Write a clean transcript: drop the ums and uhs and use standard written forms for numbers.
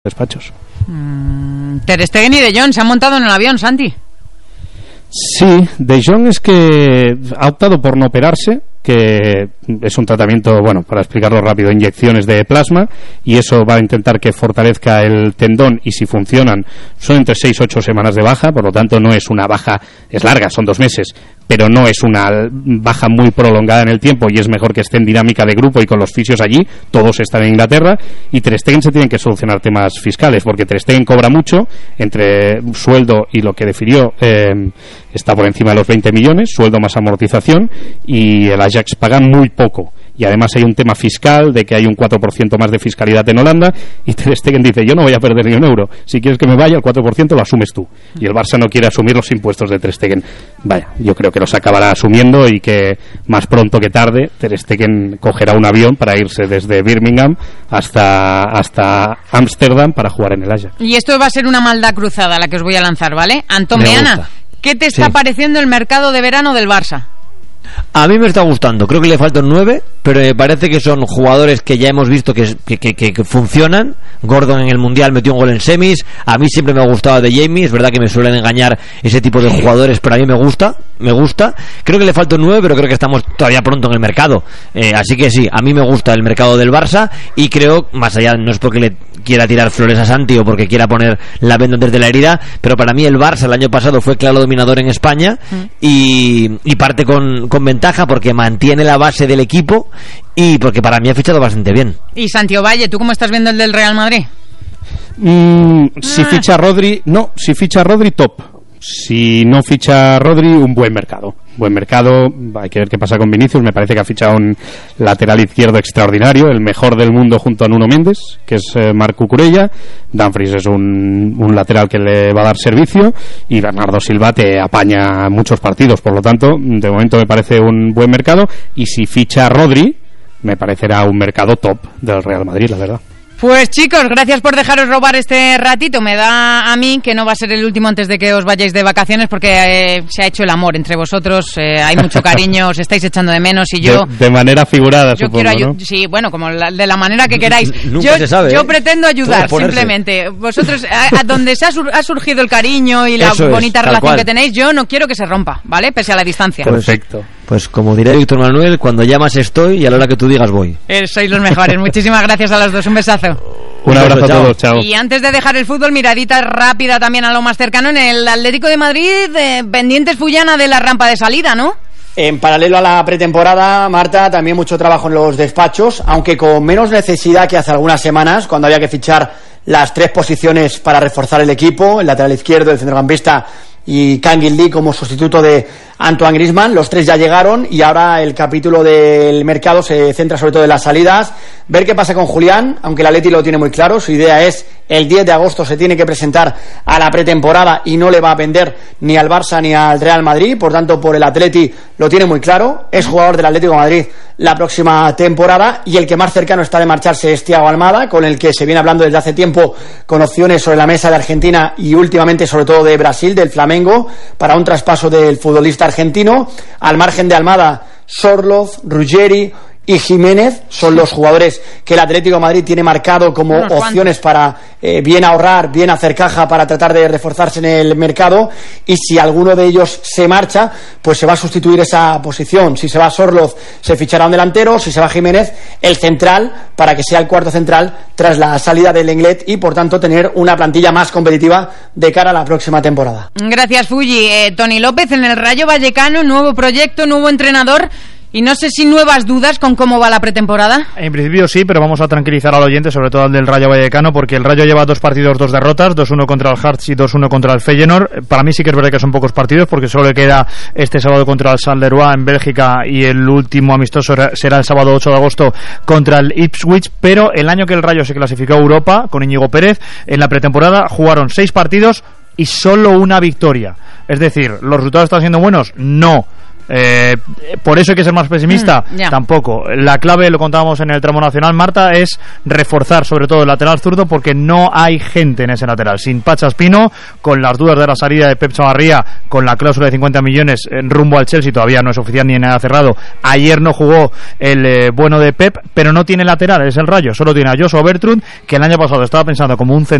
despachos. Ter Stegen y De Jong se han montado en el avión, Santi. Sí, De Jong es que ha optado por no operarse, que es un tratamiento, bueno, para explicarlo rápido, inyecciones de plasma, y eso va a intentar que fortalezca el tendón, y si funcionan son entre 6 y 8 semanas de baja, por lo tanto no es una baja, es larga, son 2 meses, pero no es una baja muy prolongada en el tiempo, y es mejor que esté en dinámica de grupo y con los fisios allí. Todos están en Inglaterra, y Ter Stegen se tienen que solucionar temas fiscales, porque Ter Stegen cobra mucho, entre sueldo y lo que definió está por encima de los 20 millones, sueldo más amortización, y el Ajax paga muy poco. Y además hay un tema fiscal de que hay un 4% más de fiscalidad en Holanda, y Ter Stegen dice: yo no voy a perder ni un euro, si quieres que me vaya el 4% lo asumes tú, y el Barça no quiere asumir los impuestos de Ter Stegen. Vaya, yo creo que los acabará asumiendo, y que más pronto que tarde Ter Stegen cogerá un avión para irse desde Birmingham hasta Ámsterdam para jugar en el Ajax. Y esto va a ser una maldad cruzada la que os voy a lanzar, ¿vale? Antón Meana, ¿qué te está pareciendo el mercado de verano del Barça? A mí me está gustando, creo que le faltan 9, pero me parece que son jugadores que ya hemos visto que funcionan. Gordon en el Mundial metió un gol en semis. A mí siempre me ha gustado de Jamie, es verdad que me suelen engañar ese tipo de jugadores, pero a mí me gusta. Creo que le faltan 9, pero creo que estamos todavía pronto en el mercado, así que sí, a mí me gusta el mercado del Barça, y creo, más allá, no es porque le quiera tirar flores a Santi o porque quiera poner la venda desde la herida, pero para mí el Barça el año pasado fue claro dominador en España, y parte con ventaja porque mantiene la base del equipo y porque para mí ha fichado bastante bien. Y Santiago Valle, ¿tú cómo estás viendo el del Real Madrid? Si ficha Rodri, top. Si no ficha Rodri, un buen mercado. Hay que ver qué pasa con Vinicius. Me parece que ha fichado un lateral izquierdo extraordinario, el mejor del mundo junto a Nuno Méndez, que es Marc Cucurella. Dumfries es un lateral que le va a dar servicio, y Bernardo Silva te apaña muchos partidos. Por lo tanto, de momento me parece un buen mercado, y si ficha Rodri, me parecerá un mercado top del Real Madrid, la verdad. Pues chicos, gracias por dejaros robar este ratito. Me da a mí que no va a ser el último antes de que os vayáis de vacaciones, porque se ha hecho el amor entre vosotros, hay mucho cariño, os estáis echando de menos, y yo... De manera figurada, yo supongo, quiero, ¿no? Sí, bueno, como de la manera que queráis. Nunca se sabe, yo pretendo ayudar, simplemente. Vosotros, a donde se ha surgido el cariño y la bonita relación que tenéis, yo no quiero que se rompa, ¿vale? Pese a la distancia. Perfecto. Pues como diré Víctor Manuel, cuando llamas estoy, y a la hora que tú digas voy. Sois los mejores. Muchísimas gracias a los dos. Un besazo. Un abrazo a todos. Chao. Y antes de dejar el fútbol, miradita rápida también a lo más cercano en el Atlético de Madrid, pendientes Fullana de la rampa de salida, ¿no? En paralelo a la pretemporada, Marta, también mucho trabajo en los despachos, aunque con menos necesidad que hace algunas semanas, cuando había que fichar las 3 posiciones para reforzar el equipo: el lateral izquierdo, el centrocampista y Kangin Lee como sustituto de Antoine Griezmann. Los 3 ya llegaron, y ahora el capítulo del mercado se centra sobre todo en las salidas, ver qué pasa con Julián, aunque el Atleti lo tiene muy claro. Su idea es: el 10 de agosto se tiene que presentar a la pretemporada, y no le va a vender ni al Barça ni al Real Madrid. Por tanto, por el Atleti lo tiene muy claro, es jugador del Atlético de Madrid la próxima temporada, y el que más cercano está de marcharse es Thiago Almada, con el que se viene hablando desde hace tiempo, con opciones sobre la mesa de Argentina y últimamente sobre todo de Brasil, del Flamengo, para un traspaso del futbolista argentino. Al margen de Almada, Sorloth, Ruggeri y Jiménez son los jugadores que el Atlético de Madrid tiene marcado como opciones para bien ahorrar, bien hacer caja, para tratar de reforzarse en el mercado. Y si alguno de ellos se marcha, pues se va a sustituir esa posición. Si se va Sorloth, se fichará un delantero; si se va Jiménez, el central, para que sea el cuarto central tras la salida del Lenglet, y por tanto tener una plantilla más competitiva de cara a la próxima temporada. Gracias, Fulli. Toni López en el Rayo Vallecano, nuevo proyecto, nuevo entrenador. Y no sé si nuevas dudas con cómo va la pretemporada. En principio sí, pero vamos a tranquilizar al oyente, sobre todo al del Rayo Vallecano, porque el Rayo lleva 2 partidos, 2 derrotas, 2-1 contra el Hearts y 2-1 contra el Feyenoord. Para mí sí que es verdad que son pocos partidos, porque solo le queda este sábado contra el Charleroi en Bélgica, y el último amistoso será el sábado 8 de agosto contra el Ipswich. Pero el año que el Rayo se clasificó a Europa con Íñigo Pérez, en la pretemporada jugaron 6 partidos y solo una victoria. Es decir, ¿los resultados están siendo buenos? No. Por eso hay que ser más pesimista, tampoco. La clave, lo contábamos en el tramo nacional, Marta, es reforzar sobre todo el lateral zurdo, porque no hay gente en ese lateral. Sin Pacha Espino, con las dudas de la salida de Pep Chavarría, con la cláusula de 50 millones en rumbo al Chelsea, todavía no es oficial ni nada cerrado. Ayer no jugó el bueno de Pep, pero no tiene lateral, es el Rayo, solo tiene a Joshua Bertrand, que el año pasado estaba pensando como un